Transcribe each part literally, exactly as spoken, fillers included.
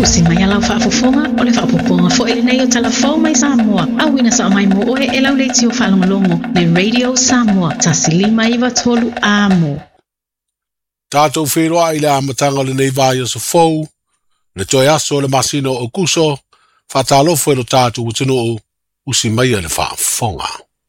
Usi mai ala whaafofonga o le whaapoponga fo ele nei o talafau mai Samoa. Awina sa mai mo oe e lau leiti o whalongalongo le Radio Samoa tasilima iwa tolu amo. Tātou wheroa i le amatanga le nei vai o sa fau, le toi aso le masino o kuso, whatalofo e lo tātou utino o usi mai le whaafonga.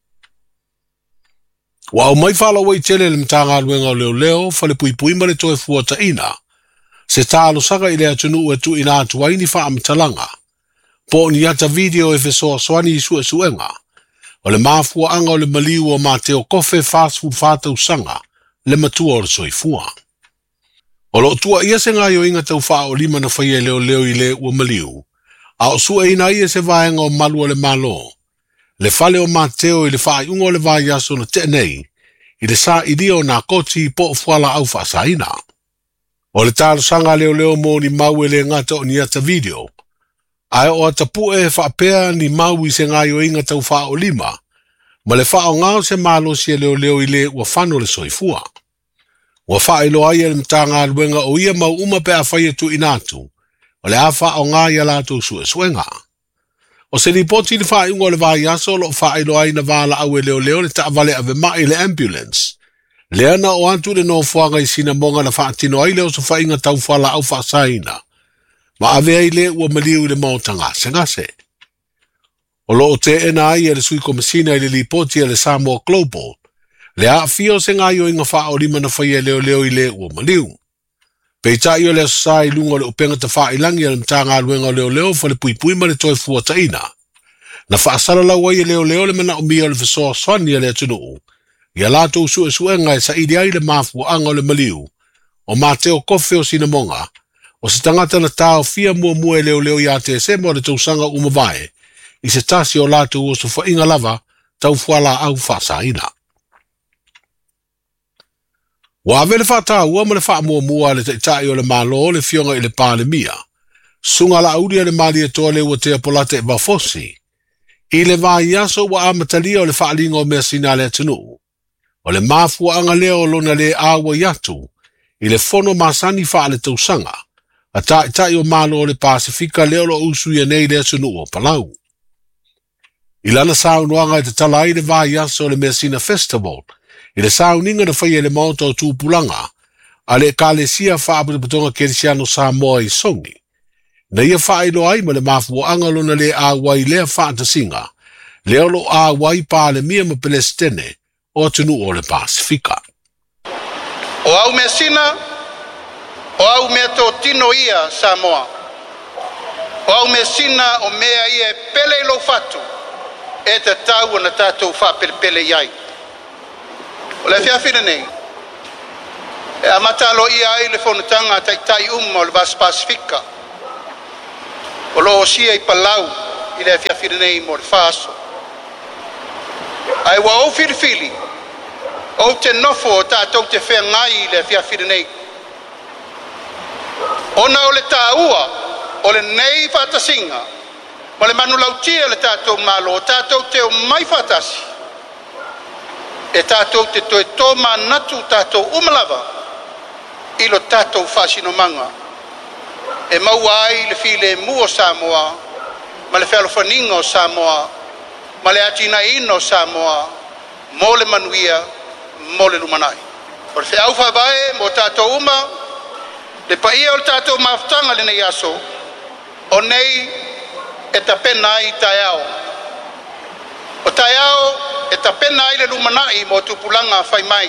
Wa o mai whala wai tele le mtanga aluenga o leo leo, whale pui pui ma le toi fuata ina, se tālo saka i le atunu e tu ina atu waini wha amtalanga, po ni ata video e fesoa swani isu e suenga, o le mafua anga o le maliu o mateo kofe fast food fata usanga, le matua o le soifua. O lo tua ia se ngai o inga tau wha o lima na whaia leo leo i le ua maliu, a o sua ina ia se vaenga o malu o le malo, le fale o mateo i le wha iunga o le vai aso na te nei, i le sa idia o na koti po o fuala au wha saina. O le talo sanga leo leo mo ni mau e le ngata o ni ata video, ai o ata pue e wha pea ni mau i se ngai o inga tau wha o lima, ma le wha o ngao se malo si leo leo i le ua whano le soifua. Wa wha ilo ai e le mtanga aluenga o ia mau uma pe a whaia tu inatu, o le a wha o ngā ia lato sue suenga. O se ripoti ni wha ingo le vai aso lo wha ilo ai na wala au e leo leo le ta vale ave mai le ambulance. Leana o antu le no fuanga i sina monga na wha atino ai leo so wha inga tau whala au wha saina. Ma ave ai le ua maliu le mautanga se ngase. O lo o te ena ai e le sui komisina i le ripoti e le Samoa Global, le a fio se ngā yo inga wha o lima na whaia leo leo i le ua maliu. Peita i o le asai lunga le upenga ta wha ilangi e le mtanga aluenga leo leo fa le pui pui ma le toi fua taina. Na wha asara lau ai e leo leo le mana o mia le fisoa swani e le atunu. Ia lato usu e suenga e sa idi ai le mafu anga o le maliu. O mateo kofe o sinamonga. O se tangata na tau fia mua mua e leo leo i A T S M o le tausanga umavae. I se tasi o lato o so fa inga lava tau fuala au wha saina. Wa vele fata ua ma le wha mua mua le taitai o le malo le fionga i le pāle mia. Sunga la auria le mali e toa le ua te apolate e bafosi. I le vai aso wa amatalia o le wha alinga o mea sina le atunu. O le mafua anga leo lona le awa yatu. I le fono masani wha le tausanga. A taitai o malo o le Pasifika leo lo usu ia nei le atunu o Palau. I lana saunuanga e te tala i le vai aso o le mea sina festival. I le sauninga na whaia le maota o tūpulanga, a le kālesia whaaputuputonga Kerisiano Samoa i songi. Na ia whailo ai ma le mafua angalona le awai lea whaatasinga, le olo awai pā le mia ma Palestine o tunu o le Pasifika. O au mea sina, o au mea tō tino ia Samoa. O au mea sina o mea ia pele lo fatu, e te tau na tātou whapele iai. O le fiafina nei, e amatalo ia ai le whanutanga tai tai uma o le Vas Pasifika. O lo o sia i Palau i le fiafina nei mo le whaaso. Ai wa o whirifili, o te nofo o tātou te whea ngai i le fiafina nei. Ona o le tāua, o le nei whatasinga, ma le manu lautia le tātou malo, o tātou te o mai whatasi. E tātou te toi tō manatu tātou umalava i lo tātou whasino manga. E maua ai le file mu o Samoa, ma le whalofaninga o Samoa, ma le atina ino o Samoa, mo le manuia, mo le lumanai. O le whiau whawae mo tātou uma, le paia o le tātou maftanga le nei aso, o nei e ta pena i tai ao. O tai ao, e ta pena ai le lumanai mo tupulanga whai mai.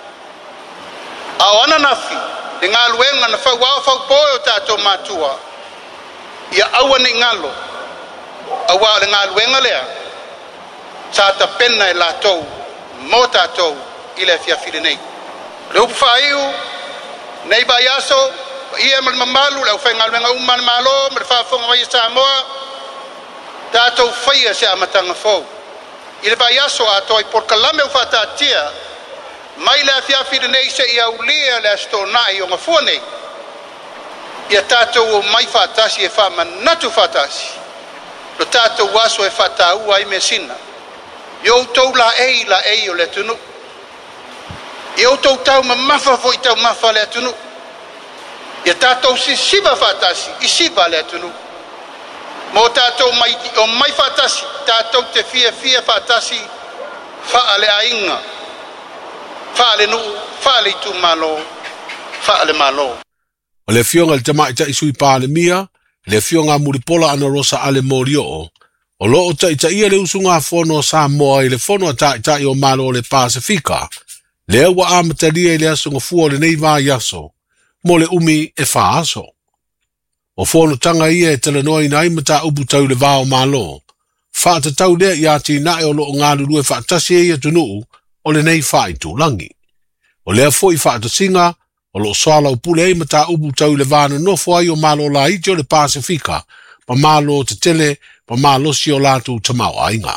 A o ananafi, le ngā luenga na whau au whau poe o tātou mātua. Ia aua ni ngalo, aua le ngā luenga lea, sa ta pena e lātou, mo tātou i le fiafire nei. Le upu whaiu, nei bai aso, ia mal mamalu, le whai ngā luenga umana malo, me le whaafonga mai Samoa, tātou whaia se amatanga fau. I le vai aso a toi por kalame u whatatia, mai le fiafire nei se ia ulia le astonai o ngafua nei. Ia tātou o mai whatasi e whamanatu whatasi. Lo tātou waso e whatau ai me sina. Iou tau la ei la ei o le tunu. Iou tau tau ma mafa fo i tau mafa le tunu. Ia tātou si siva whātasi, i siva le atunu. Mō tātou mai, o mai whātasi, tātou te fia fia whātasi, whaale ainga, whaale nuu, whaale itu malo, whaale malo. O le fionga le tamai ta isui pāle mia, le fionga muripola ana rosa ale morio o lo o ta ita ia le usunga fono sa moa i le fono ta ita i o malo le Pasifika, le ua amataria i le asunga fua le nei vā yaso, mo le umi e wha aso. O fono tanga ia e tala noa ina ima ta upu tau le vāo malo, wha ta tau lea i ati na e o lo o ngā lulu e wha tasi e ia tunuu o le nei wha i tūlangi. O lea fo i wha ta singa, o lo swala upule e mata upu tau le vāna nofo ai o malo la iti o le Pasifika, pa malo te tele, pa malo si o lātu tamau ainga.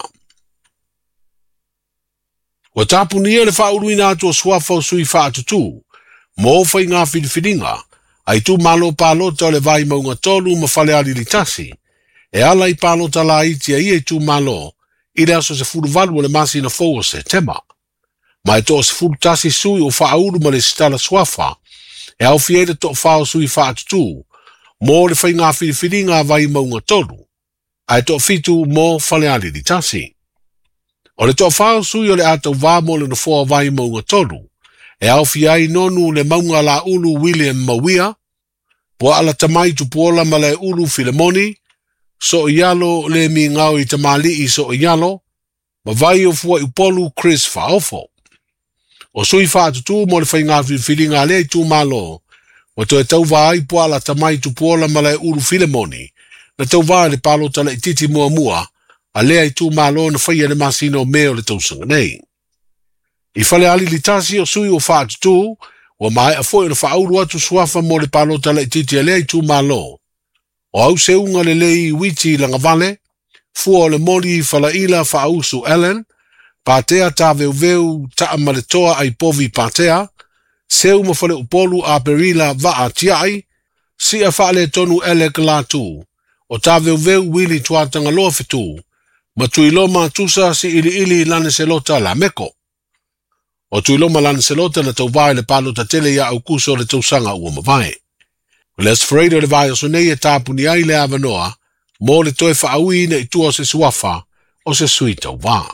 Wa tāpunia le whauruina atu o swafa o sui whaatutu, mo whai ngā whiriwhiringa, ai tu malo pālota o le vai maunga tolu ma whale ali li tasi, e ala i pālota la iti a ia i tu malo, i le aso se furu valu o le masi na fōa se tema. Ma e to se furu tasi sui o whauru ma le stala swafa, e au fiere to whao sui whaatutu, mo le whai ngā whiriwhiringa vai maunga tolu, ai to fitu mo whale ali li tasi. O le to whao sui o le atau vāmo le na fōa vai maunga tolu, e au fiai nonu le maunga la ulu William Mawia, po ala tamai tu puola ma le ulu Filemoni, so ialo le mi ngau i tamali i so ialo, ma vai o fua upolu Chris Faofo. O sui whaatutu mo le whai ngā whiringa le i tū malo, o to e tau vai po ala tamai tu puola ma le ulu Filemoni, na tau vai le palo tala i titi mua mua, a lea i tū malo na whai ane masino meo le tausanga nei. I whale ali li tasi o sui o whaatutu, o mai a foi na whauru atu suafa mo le palo tala i titi a lea i tū malo. O au se unga le lei witi langa vale, fua o le moli i whala ila whausu Ellen, pātea tā veu veu ta amaletoa ai povi pātea, seu ma whale upolu a perila va a tiai, si a whale tonu ele kalatu, o tā veu veu wili tuatanga loa fitu, ma tuiloma tusa si ili ili lane selota la meko. O tuiloma lane selota na tau vai le palo ta tele ya au kuso le tausanga ua mawai. O le asfreido le vai o sonei e tāpuni ai le avanoa, mo le toe whaui na i tua se suafa o se sui tau vā.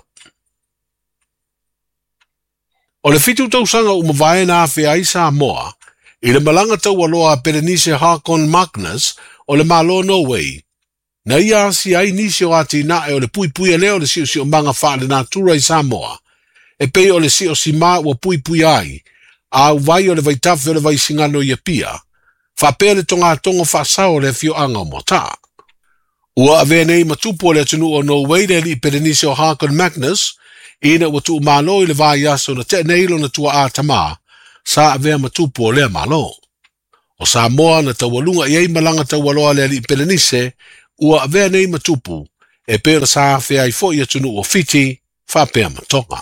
O le fitu tausanga ua mawai na awhi ai sa moa, i le malanga tau aloa Berenice Harkon Magnus o le malo Norway, na ia si ai nisi o ati na e o le pui pui a leo le si o si o manga wha le natura i Samoa, e pei o le si o si maa ua pui pui ai, a au vai o le vaitafe o le vai singano i a pia, wha pea le tonga tongo wha sao le fio anga o mota. Ua avea nei matupo le atunu o Norway le li Berenice o Harkon Magnus, ina ua tu malo i le vai aso na te neilo na tua a tama, sa avea matupo le malo. O Samoa na tawalunga i ei malanga tawaloa le li Berenice, ua avea nei matupu, e pera sa awhia i fo i atunu o fiti, wha pea matonga.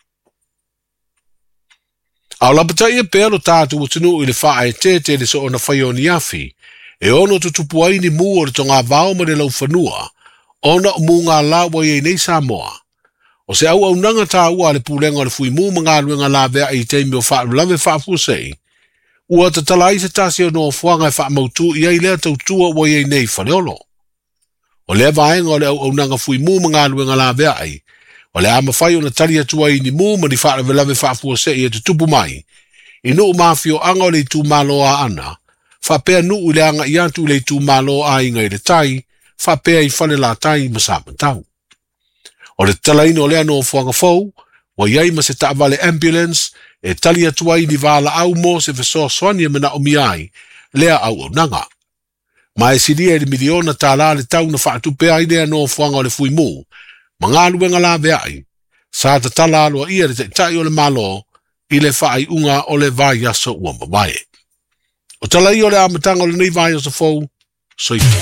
Au lapata ia pea lo tātu atunu i le wha e tete le so o na whaio ni afi, e ono tutupu ai ni mua o le tonga vao ma le lau whanua, ona o mu ngā lawa i nei Samoa. O se au au nanga tā ua le pūlenga o le fui mu mga luenga la vea i teimi o wha lave wha fusei, ua ta tala i se tasi o no fuanga e wha mautu i ei lea tautua wa i nei whaneolo. O lea vaenga o le au au nanga fui mu mga luenga la vea ai, o le ama whai o na tali atua i ni mu ma ni wha lave lave wha fusei e te tupu mai, i nuu mafio anga o le tu malo a ana, wha pea nuu le anga i antu le tu malo a inga i le tai, wha pea i whane la tai masama tau. O le talaina o lea no fuanga fau, wa iai ma se taavale ambulance, e tali atua i ni vala au mo se fesoa soania mena o miai, lea au o nanga. Ma e siria le miliona ta la le tau na whaatu pea i lea no fuanga o le fui mu, ma ngā luenga la veai, sa ta tala alua ia le te tai o le malo, i le whaai unga o le vai aso ua mawae. O tala i o le amatanga o le nei vai aso fau, soifu.